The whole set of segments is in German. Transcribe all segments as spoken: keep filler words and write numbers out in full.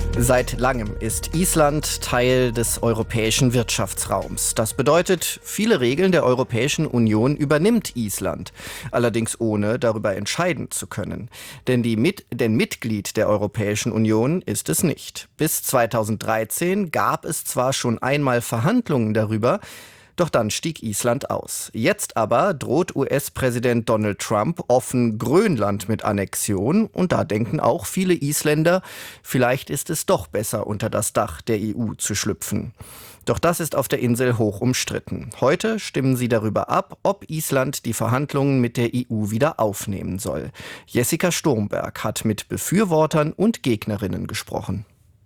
Seit langem ist Island Teil des europäischen Wirtschaftsraums. Das bedeutet, viele Regeln der Europäischen Union übernimmt Island, allerdings ohne darüber entscheiden zu können. Denn, die Mit- denn Mitglied der Europäischen Union ist es nicht. Bis zweitausenddreizehn gab es zwar schon einmal Verhandlungen darüber, doch dann stieg Island aus. Jetzt aber droht U S-Präsident Donald Trump offen Grönland mit Annexion. Und da denken auch viele Isländer, vielleicht ist es doch besser, unter das Dach der E U zu schlüpfen. Doch das ist auf der Insel hoch umstritten. Heute stimmen sie darüber ab, ob Island die Verhandlungen mit der E U wieder aufnehmen soll. Jessica Sturmberg hat mit Befürwortern und Gegnerinnen gesprochen.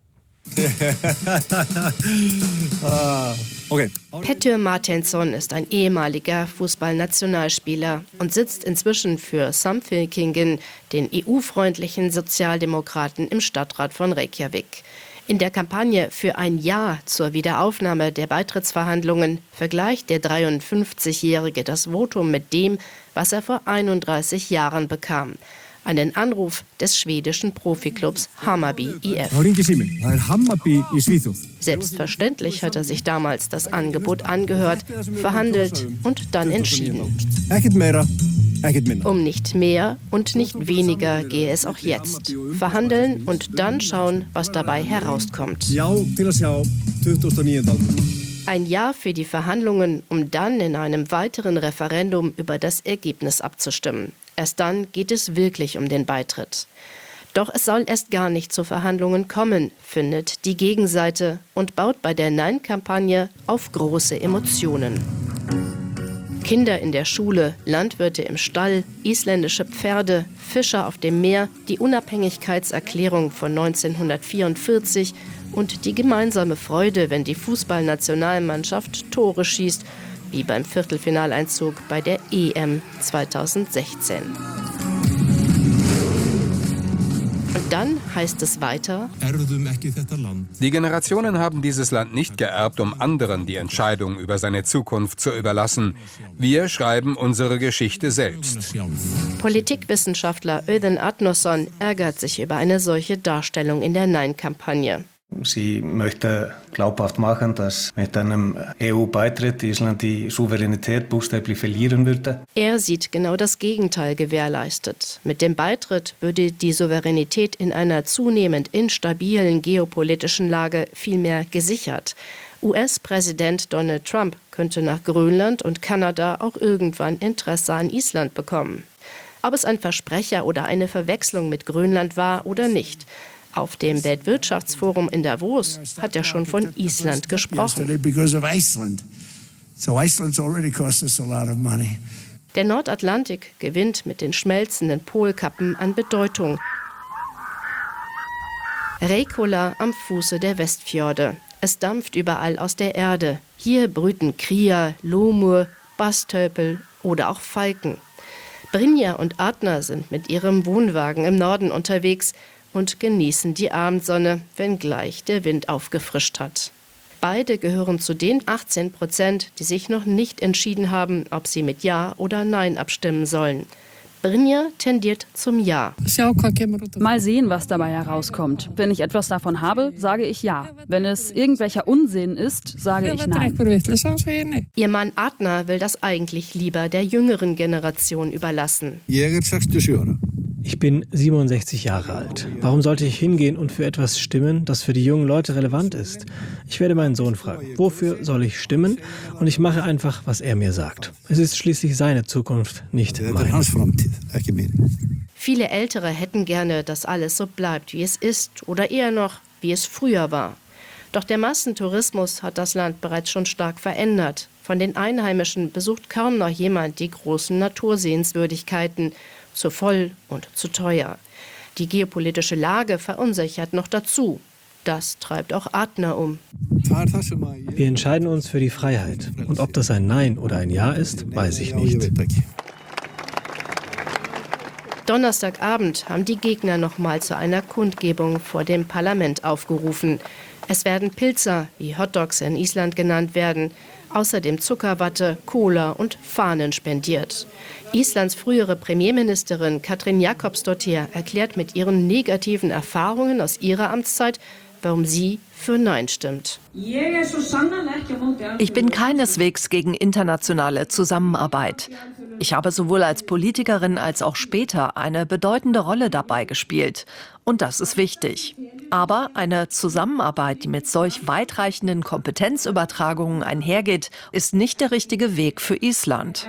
Okay. Petter Martinsson ist ein ehemaliger Fußballnationalspieler und sitzt inzwischen für Samfylkingin, den E U-freundlichen Sozialdemokraten, im Stadtrat von Reykjavik. In der Kampagne für ein Ja zur Wiederaufnahme der Beitrittsverhandlungen vergleicht der dreiundfünfzigjährige das Votum mit dem, was er vor einunddreißig Jahren bekam. Einen Anruf des schwedischen Profiklubs Hammarby I F. Selbstverständlich hat er sich damals das Angebot angehört, verhandelt und dann entschieden. Um nicht mehr und nicht weniger gehe es auch jetzt. Verhandeln und dann schauen, was dabei herauskommt. Ein Ja für die Verhandlungen, um dann in einem weiteren Referendum über das Ergebnis abzustimmen. Erst dann geht es wirklich um den Beitritt. Doch es soll erst gar nicht zu Verhandlungen kommen, findet die Gegenseite und baut bei der Nein-Kampagne auf große Emotionen. Kinder in der Schule, Landwirte im Stall, isländische Pferde, Fischer auf dem Meer, die Unabhängigkeitserklärung von neunzehnhundertvierundvierzig und die gemeinsame Freude, wenn die Fußballnationalmannschaft Tore schießt, wie beim Viertelfinaleinzug bei der E M zweitausendsechzehn. Und dann heißt es weiter: Die Generationen haben dieses Land nicht geerbt, um anderen die Entscheidung über seine Zukunft zu überlassen. Wir schreiben unsere Geschichte selbst. Politikwissenschaftler Öðun Arnórsson ärgert sich über eine solche Darstellung in der Nein-Kampagne. Sie möchte glaubhaft machen, dass mit einem E U-Beitritt Island die Souveränität buchstäblich verlieren würde. Er sieht genau das Gegenteil gewährleistet. Mit dem Beitritt würde die Souveränität in einer zunehmend instabilen geopolitischen Lage vielmehr gesichert. U S-Präsident Donald Trump könnte nach Grönland und Kanada auch irgendwann Interesse an Island bekommen. Ob es ein Versprecher oder eine Verwechslung mit Grönland war oder nicht. Auf dem Weltwirtschaftsforum in Davos hat er schon von Island gesprochen. Der Nordatlantik gewinnt mit den schmelzenden Polkappen an Bedeutung. Reykhólar am Fuße der Westfjorde. Es dampft überall aus der Erde. Hier brüten Kría, Lómur, Bastölpel oder auch Falken. Brynja und Arnar sind mit ihrem Wohnwagen im Norden unterwegs und genießen die Abendsonne, wenngleich der Wind aufgefrischt hat. Beide gehören zu den achtzehn Prozent, die sich noch nicht entschieden haben, ob sie mit Ja oder Nein abstimmen sollen. Brynja tendiert zum Ja. Mal sehen, was dabei herauskommt. Wenn ich etwas davon habe, sage ich Ja. Wenn es irgendwelcher Unsinn ist, sage ich Nein. Ihr Mann Arnar will das eigentlich lieber der jüngeren Generation überlassen. Ich bin siebenundsechzig Jahre alt. Warum sollte ich hingehen und für etwas stimmen, das für die jungen Leute relevant ist? Ich werde meinen Sohn fragen, wofür soll ich stimmen? Und ich mache einfach, was er mir sagt. Es ist schließlich seine Zukunft, nicht meine. Viele Ältere hätten gerne, dass alles so bleibt, wie es ist, oder eher noch, wie es früher war. Doch der Massentourismus hat das Land bereits schon stark verändert. Von den Einheimischen besucht kaum noch jemand die großen Natursehenswürdigkeiten. Zu voll und zu teuer. Die geopolitische Lage verunsichert noch dazu. Das treibt auch Arnar um. Wir entscheiden uns für die Freiheit. Und ob das ein Nein oder ein Ja ist, weiß ich nicht. Donnerstagabend haben die Gegner noch mal zu einer Kundgebung vor dem Parlament aufgerufen. Es werden Pilzer, wie Hotdogs in Island genannt werden, außerdem Zuckerwatte, Cola und Fahnen spendiert. Islands frühere Premierministerin Katrín Jakobsdóttir erklärt mit ihren negativen Erfahrungen aus ihrer Amtszeit, warum sie für Nein stimmt. Ich bin keineswegs gegen internationale Zusammenarbeit. Ich habe sowohl als Politikerin als auch später eine bedeutende Rolle dabei gespielt. Und das ist wichtig. Aber eine Zusammenarbeit, die mit solch weitreichenden Kompetenzübertragungen einhergeht, ist nicht der richtige Weg für Island.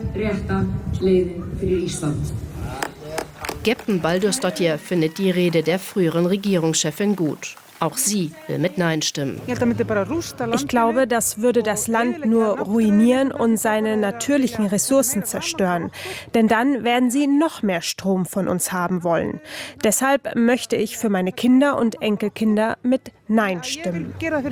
Geppen Baldursdóttir findet die Rede der früheren Regierungschefin gut. Auch sie will mit Nein stimmen. Ich glaube, das würde das Land nur ruinieren und seine natürlichen Ressourcen zerstören. Denn dann werden sie noch mehr Strom von uns haben wollen. Deshalb möchte ich für meine Kinder und Enkelkinder mit Nein stimmen.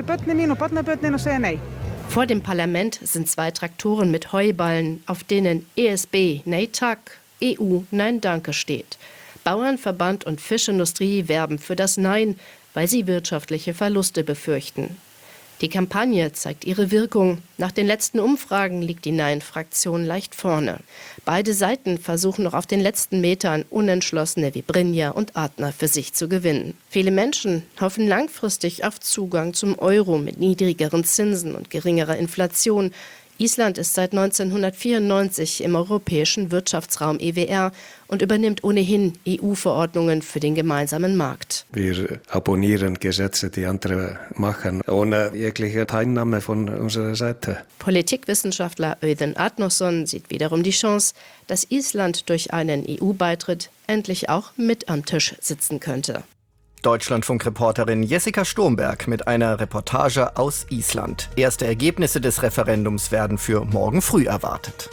Vor dem Parlament sind zwei Traktoren mit Heuballen, auf denen E S B Nei Tak, E U Nein Danke steht. Bauernverband und Fischindustrie werben für das Nein, weil sie wirtschaftliche Verluste befürchten. Die Kampagne zeigt ihre Wirkung. Nach den letzten Umfragen liegt die Nein-Fraktion leicht vorne. Beide Seiten versuchen noch auf den letzten Metern Unentschlossene wie Brynja und Adner für sich zu gewinnen. Viele Menschen hoffen langfristig auf Zugang zum Euro mit niedrigeren Zinsen und geringerer Inflation. Island ist seit neunzehnhundertvierundneunzig im europäischen Wirtschaftsraum E W R und übernimmt ohnehin E U-Verordnungen für den gemeinsamen Markt. Wir abonnieren Gesetze, die andere machen, ohne jegliche Teilnahme von unserer Seite. Politikwissenschaftler Auðun Arnarsson sieht wiederum die Chance, dass Island durch einen E U-Beitritt endlich auch mit am Tisch sitzen könnte. Deutschlandfunk-Reporterin Jessica Sturmberg mit einer Reportage aus Island. Erste Ergebnisse des Referendums werden für morgen früh erwartet.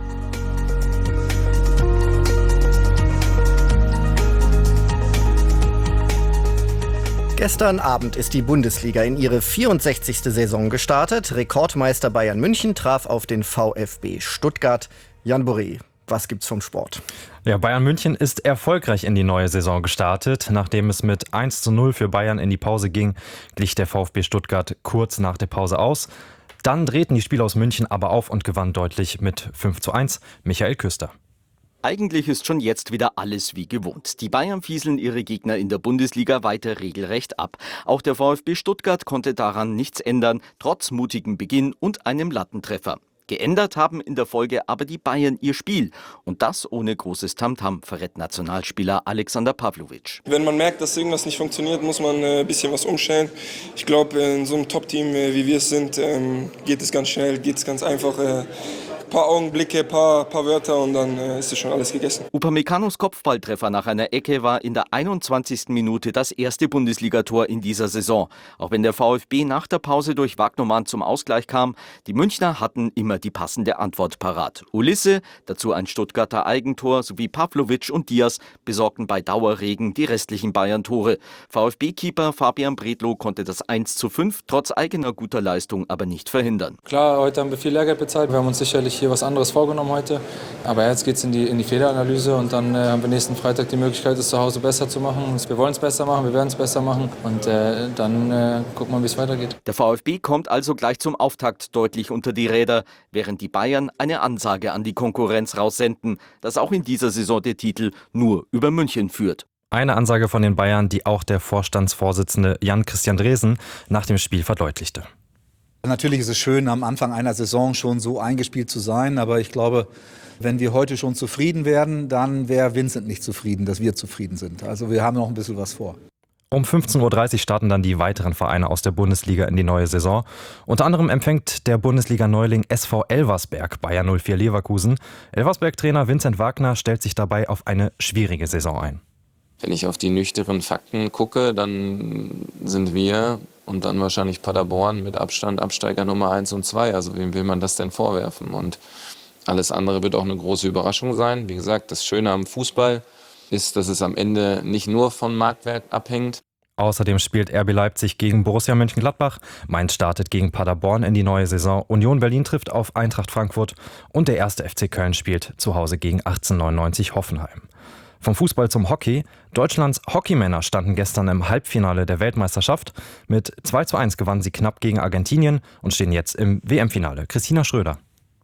Gestern Abend ist die Bundesliga in ihre vierundsechzigste Saison gestartet. Rekordmeister Bayern München traf auf den VfB Stuttgart. Jan Boré, was gibt's vom Sport? Ja, Bayern München ist erfolgreich in die neue Saison gestartet. Nachdem es mit eins zu null für Bayern in die Pause ging, glich der VfB Stuttgart kurz nach der Pause aus. Dann drehten die Spieler aus München aber auf und gewannen deutlich mit fünf zu eins. Michael Küster. Eigentlich ist schon jetzt wieder alles wie gewohnt. Die Bayern fieseln ihre Gegner in der Bundesliga weiter regelrecht ab. Auch der VfB Stuttgart konnte daran nichts ändern, trotz mutigem Beginn und einem Lattentreffer. Geändert haben in der Folge aber die Bayern ihr Spiel. Und das ohne großes Tamtam, verrät Nationalspieler Alexander Pavlovic. Wenn man merkt, dass irgendwas nicht funktioniert, muss man ein bisschen was umstellen. Ich glaube, in so einem Top-Team, wie wir es sind, geht es ganz schnell, geht es ganz einfach. Ein paar Augenblicke, ein paar, paar Wörter und dann äh, ist es schon alles gegessen. Upamecano's Kopfballtreffer nach einer Ecke war in der einundzwanzigsten Minute das erste Bundesligator in dieser Saison. Auch wenn der VfB nach der Pause durch Wagnermann zum Ausgleich kam, die Münchner hatten immer die passende Antwort parat. Ulisse, dazu ein Stuttgarter Eigentor, sowie Pavlovic und Diaz besorgten bei Dauerregen die restlichen Bayern-Tore. VfB-Keeper Fabian Bredlow konnte das eins zu fünf trotz eigener guter Leistung aber nicht verhindern. Klar, heute haben wir viel Lehrgeld bezahlt. Wir haben uns sicherlich hier was anderes vorgenommen heute. Aber jetzt geht es in die, in die Fehleranalyse und dann äh, haben wir nächsten Freitag die Möglichkeit, es zu Hause besser zu machen. Wir wollen es besser machen, wir werden es besser machen und äh, dann äh, gucken wir, wie es weitergeht. Der VfB kommt also gleich zum Auftakt deutlich unter die Räder, während die Bayern eine Ansage an die Konkurrenz raussenden, dass auch in dieser Saison der Titel nur über München führt. Eine Ansage von den Bayern, die auch der Vorstandsvorsitzende Jan-Christian Dresen nach dem Spiel verdeutlichte. Natürlich ist es schön, am Anfang einer Saison schon so eingespielt zu sein, aber ich glaube, wenn wir heute schon zufrieden werden, dann wäre Vincent nicht zufrieden, dass wir zufrieden sind. Also wir haben noch ein bisschen was vor. Um fünfzehn Uhr dreißig starten dann die weiteren Vereine aus der Bundesliga in die neue Saison. Unter anderem empfängt der Bundesliga-Neuling S V Elversberg Bayer null vier Leverkusen. Elversberg-Trainer Vincent Wagner stellt sich dabei auf eine schwierige Saison ein. Wenn ich auf die nüchternen Fakten gucke, dann sind wir und dann wahrscheinlich Paderborn mit Abstand Absteiger Nummer eins und zwei. Also wem will man das denn vorwerfen? Und alles andere wird auch eine große Überraschung sein. Wie gesagt, das Schöne am Fußball ist, dass es am Ende nicht nur vom Marktwert abhängt. Außerdem spielt R B Leipzig gegen Borussia Mönchengladbach, Mainz startet gegen Paderborn in die neue Saison, Union Berlin trifft auf Eintracht Frankfurt und der erste F C Köln spielt zu Hause gegen achtzehnhundertneunundneunzig Hoffenheim. Vom Fußball zum Hockey. Deutschlands Hockeymänner standen gestern im Halbfinale der Weltmeisterschaft. Mit zwei zu eins gewannen sie knapp gegen Argentinien und stehen jetzt im W M-Finale. Christina Schröder.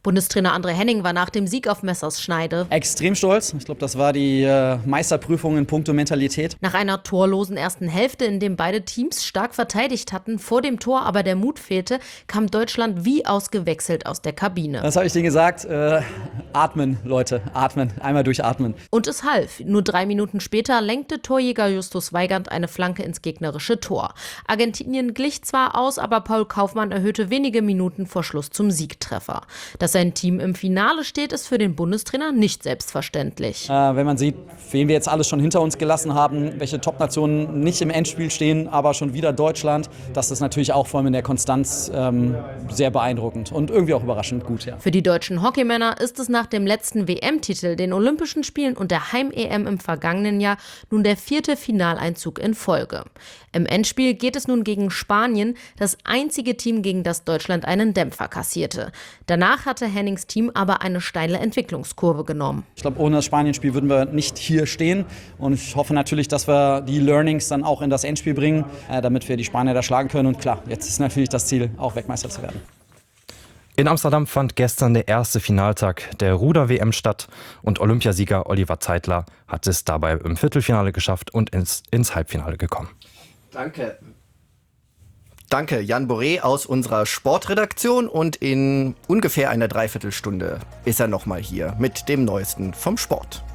Bundestrainer André Henning war nach dem Sieg auf Messerschneide extrem stolz. Ich glaube, das war die äh, Meisterprüfung in puncto Mentalität. Nach einer torlosen ersten Hälfte, in dem beide Teams stark verteidigt hatten, vor dem Tor aber der Mut fehlte, kam Deutschland wie ausgewechselt aus der Kabine. Das habe ich denen gesagt. Äh, atmen, Leute, atmen. Einmal durchatmen. Und es half. Nur drei Minuten später lenkte Torjäger Justus Weigand eine Flanke ins gegnerische Tor. Argentinien glich zwar aus, aber Paul Kaufmann erhöhte wenige Minuten vor Schluss zum Siegtreffer. Dass sein Team im Finale steht, ist für den Bundestrainer nicht selbstverständlich. Äh, wenn man sieht, wen wir jetzt alles schon hinter uns gelassen haben, welche Top-Nationen nicht im Endspiel stehen, aber schon wieder Deutschland, das ist natürlich auch vor allem in der Konstanz ähm, sehr beeindruckend und irgendwie auch überraschend gut. Ja. Für die deutschen Hockeymänner ist es nach dem letzten W M-Titel, den Olympischen Spielen und der Heim-E M im vergangenen Jahr nun der vierte Finaleinzug in Folge. Im Endspiel geht es nun gegen Spanien, das einzige Team, gegen das Deutschland einen Dämpfer kassierte. Danach hatte Hennings Team aber eine steile Entwicklungskurve genommen. Ich glaube, ohne das Spanien-Spiel würden wir nicht hier stehen. Und ich hoffe natürlich, dass wir die Learnings dann auch in das Endspiel bringen, äh, damit wir die Spanier da schlagen können. Und klar, jetzt ist natürlich das Ziel, auch Weltmeister zu werden. In Amsterdam fand gestern der erste Finaltag der Ruder-W M statt und Olympiasieger Oliver Zeitler hat es dabei im Viertelfinale geschafft und ins, ins Halbfinale gekommen. Danke. Danke, Jan Boré aus unserer Sportredaktion, und in ungefähr einer Dreiviertelstunde ist er nochmal hier mit dem Neuesten vom Sport.